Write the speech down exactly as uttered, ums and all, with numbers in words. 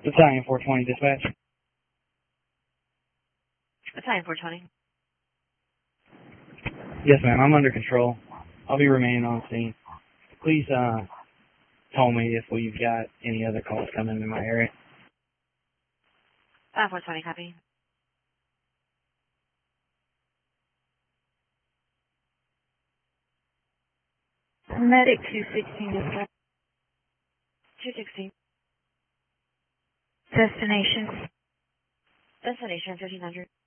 Battalion four twenty, dispatch. Battalion four twenty. Yes, ma'am. I'm under control. I'll be remaining on scene. Please, uh, tell me if we've got any other calls coming in my area. Uh, four twenty, copy. Medic two sixteen, dispatch. two sixteen. Destination. Destination fifteen hundred.